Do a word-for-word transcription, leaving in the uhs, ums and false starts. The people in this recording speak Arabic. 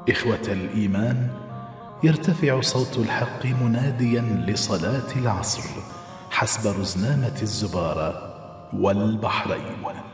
إخوة الإيمان، يرتفع صوت الحق مناديا لصلاة العصر حسب رزنامة الزبارة والبحرين.